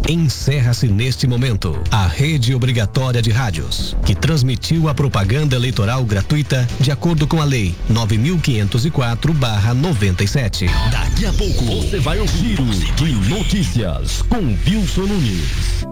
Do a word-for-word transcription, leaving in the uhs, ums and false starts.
Encerra-se neste momento a rede obrigatória de rádios, que transmitiu a propaganda eleitoral gratuita de acordo com a lei nove mil quinhentos e quatro barra noventa e sete. Daqui a pouco você vai ouvir o Giro de Notícias com Wilson Nunes.